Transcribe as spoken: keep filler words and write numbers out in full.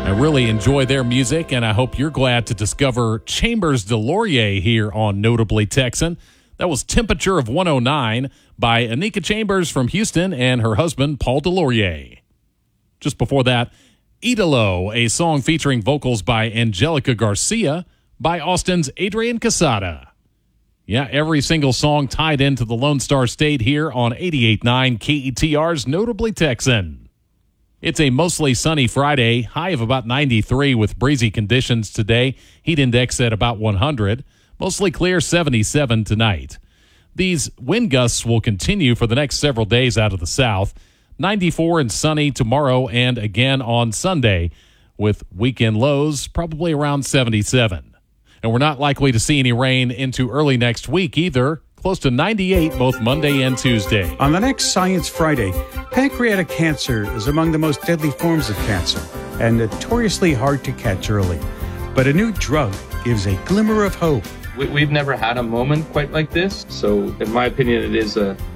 I really enjoy their music, and I hope you're glad to discover Chambers de Laurier here on Notably Texan. That was Temperature of one oh nine by Anika Chambers from Houston and her husband, Paul de Laurier. Just before that, Idolo, a song featuring vocals by Angelica Garcia by Austin's Adrian Casada. Yeah, every single song tied into the Lone Star State here on eighty-eight point nine K E T R's Notably Texan. It's a mostly sunny Friday, high of about ninety-three with breezy conditions today. Heat index at about one hundred. Mostly clear, seventy-seven tonight. These wind gusts will continue for the next several days out of the south. ninety-four and sunny tomorrow and again on Sunday, with weekend lows probably around seventy-seven. And we're not likely to see any rain into early next week either. Close to ninety-eight both Monday and Tuesday. On the next Science Friday, pancreatic cancer is among the most deadly forms of cancer and notoriously hard to catch early. But a new drug gives a glimmer of hope. We've never had a moment quite like this, so in my opinion, it is a